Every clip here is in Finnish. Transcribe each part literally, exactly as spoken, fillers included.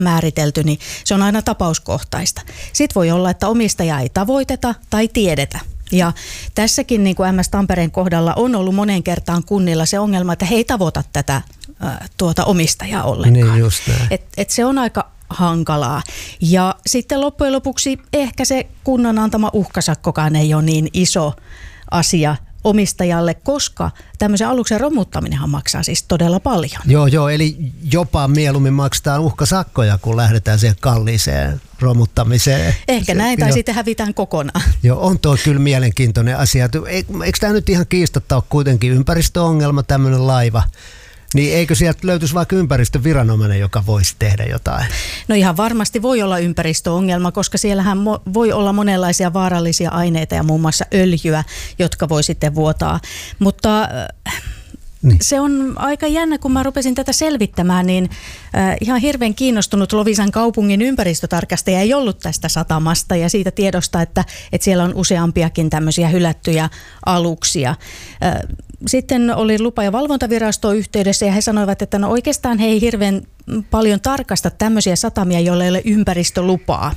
määritelty, niin se on aina tapauskohtaista. Sitten voi olla, että omistajaa ei tavoiteta tai tiedetä. Ja tässäkin niin kuin M S Tampereen kohdalla on ollut moneen kertaan kunnilla se ongelma, että he ei tavoita tätä äh, tuota omistajaa ollenkaan. Niin just näin. Et, et se on aika hankalaa. Ja sitten loppujen lopuksi ehkä se kunnan antama uhkasakkokaan ei ole niin iso asia omistajalle, koska tämmöisen aluksen romuttaminenhan maksaa siis todella paljon. Joo, joo, eli jopa mieluummin maksetaan uhkasakkoja, kun lähdetään siihen kalliiseen romuttamiseen. Ehkä näin, tai jo. Sitten hävitään kokonaan. Joo, on tuo kyllä mielenkiintoinen asia. Eikö tämä nyt ihan kiistatta ole kuitenkin ympäristöongelma, tämmöinen laiva? Niin eikö sieltä löytyisi vaikka ympäristöviranomainen, joka voisi tehdä jotain? No ihan varmasti voi olla ympäristöongelma, koska siellähän mo- voi olla monenlaisia vaarallisia aineita ja muun muassa öljyä, jotka voi sitten vuotaa. Mutta äh, niin. Se on aika jännä, kun mä rupesin tätä selvittämään, niin äh, ihan hirveän kiinnostunut Loviisan kaupungin ympäristötarkastaja ei ollut tästä satamasta ja siitä tiedosta, että, että siellä on useampiakin tämmöisiä hylättyjä aluksia. Äh, Sitten oli lupa- ja valvontavirasto yhteydessä ja he sanoivat, että no oikeastaan he ei hirveän paljon tarkasta tämmöisiä satamia, joilla ei ole ympäristölupaa.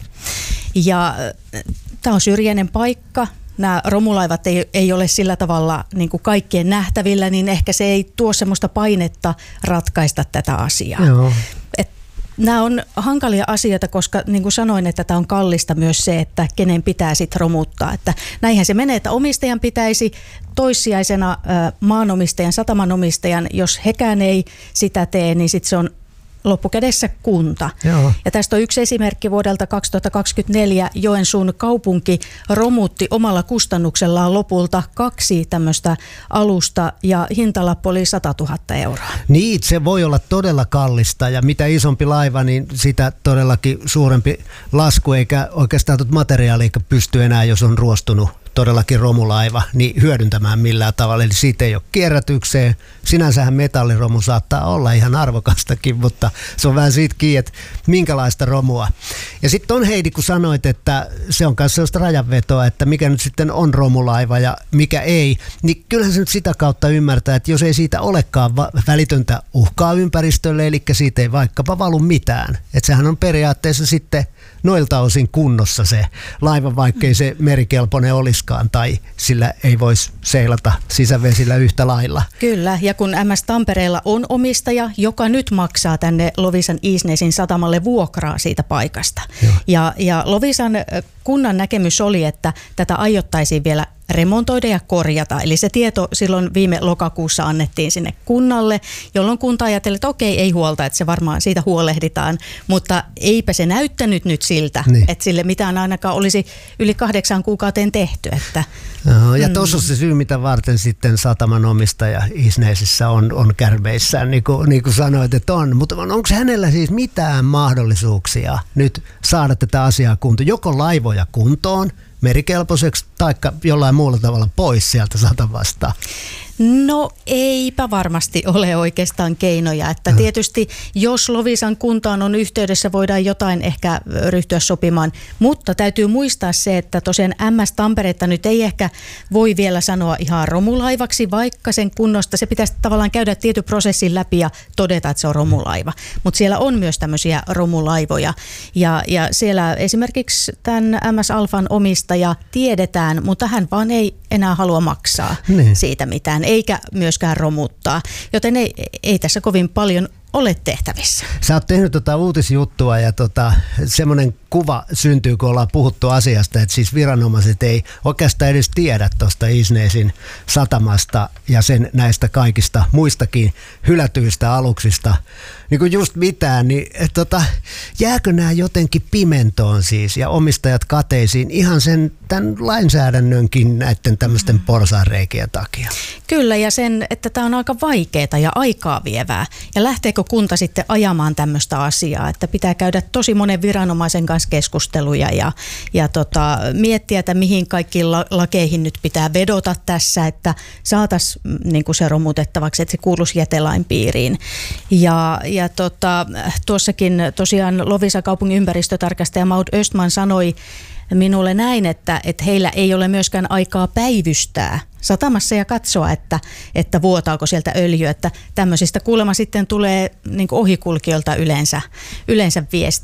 Ja tämä on syrjäinen paikka. Nämä romulaivat ei, ei ole sillä tavalla niin kuin kaikkien nähtävillä, niin ehkä se ei tuo semmoista painetta ratkaista tätä asiaa. Joo. Et nämä on hankalia asioita, koska niin kuin sanoin, että tämä on kallista myös se, että kenen pitää sitten romuttaa. Että näinhän se menee, että omistajan pitäisi toissijaisena maanomistajan, satamanomistajan, jos hekään ei sitä tee, niin sitten se on loppukädessä kunta. Joo. Ja tästä on yksi esimerkki vuodelta kaksituhattakaksikymmentäneljä. Joensuun kaupunki romutti omalla kustannuksellaan lopulta kaksi tämmöistä alusta ja hintalappu oli satatuhatta euroa. Niin, se voi olla todella kallista ja mitä isompi laiva, niin sitä todellakin suurempi lasku, eikä oikeastaan tuota materiaalia pysty enää, jos on ruostunut todellakin romulaiva, niin hyödyntämään millään tavalla. Eli siitä ei ole kierrätykseen. Sinänsähän metalliromu saattaa olla ihan arvokastakin, mutta se on vähän siitä kiinni, että minkälaista romua. Ja sitten on Heidi, kun sanoit, että se on myös sellaista rajanvetoa, että mikä nyt sitten on romulaiva ja mikä ei, niin kyllähän se nyt sitä kautta ymmärtää, että jos ei siitä olekaan va- välitöntä uhkaa ympäristölle, eli siitä ei vaikkapa valu mitään. Että sehän on periaatteessa sitten noilta osin kunnossa se laiva, vaikkei se merikelpoinen olisikaan, tai sillä ei voisi seilata sisävesillä yhtä lailla. Kyllä, ja kun M S Tampereella on omistaja, joka nyt maksaa tänne Loviisan Iisnesin satamalle vuokraa siitä paikasta. Ja, ja Loviisan kunnan näkemys oli, että tätä aiottaisiin vielä remontoida ja korjata. Eli se tieto silloin viime lokakuussa annettiin sinne kunnalle, jolloin kunta ajatteli, että okei, ei huolta, että se varmaan siitä huolehditaan, mutta eipä se näyttänyt nyt siltä, niin. Että sille mitään ainakaan olisi yli kahdeksan kuukauteen tehty. Että, Joo, ja mm. tuossa on se syy, mitä varten sitten sataman omistaja Iisneisissä on, on kärmeissään, niin kuin, niin kuin sanoit, että on. Mutta onko hänellä siis mitään mahdollisuuksia nyt saada tätä asiaa kuntoon, joko laivoja kuntoon, merikelpoiseksi tai jollain muulla tavalla pois sieltä satamasta? No eipä varmasti ole oikeastaan keinoja, että tietysti jos Loviisan kuntaan on yhteydessä, voidaan jotain ehkä ryhtyä sopimaan, mutta täytyy muistaa se, että tosiaan M S Tamperetta nyt ei ehkä voi vielä sanoa ihan romulaivaksi, vaikka sen kunnosta se pitäisi tavallaan käydä tietyn prosessin läpi ja todeta, että se on romulaiva, mutta siellä on myös tämmöisiä romulaivoja ja, ja siellä esimerkiksi tämän M S Alfan omistaja tiedetään, mutta hän vaan ei enää halua maksaa niin. siitä mitään, eikä myöskään romuttaa, joten ei, ei tässä kovin paljon ole tehtävissä. Sä oot tehnyt tota uutisjuttua ja tota, semmoinen kuva syntyy, kun ollaan puhuttu asiasta, että siis viranomaiset ei oikeastaan edes tiedä tuosta Iisnesin satamasta ja sen näistä kaikista muistakin hylätyistä aluksista niin kuin just mitään, niin tota, jääkö nämä jotenkin pimentoon siis ja omistajat kateisiin ihan sen tämän lainsäädännönkin näiden tämmöisten porsaanreikien takia? Kyllä, ja sen, että tämä on aika vaikeaa ja aikaa vievää. Ja lähteekö kunta sitten ajamaan tämmöistä asiaa, että pitää käydä tosi monen viranomaisen kanssa keskusteluja ja, ja tota, miettiä, että mihin kaikkiin lakeihin nyt pitää vedota tässä, että saataisiin niin kuin se romutettavaksi, että se kuuluisi jätelain piiriin. Ja, ja tota, tuossakin tosiaan Loviisan kaupungin ympäristötarkastaja Maud Östman sanoi minulle näin, että, että heillä ei ole myöskään aikaa päivystää satamassa ja katsoa, että, että vuotaako sieltä öljyä. Että tämmöisistä kuulemma sitten tulee niin kuin ohikulkijoilta yleensä, yleensä viesti.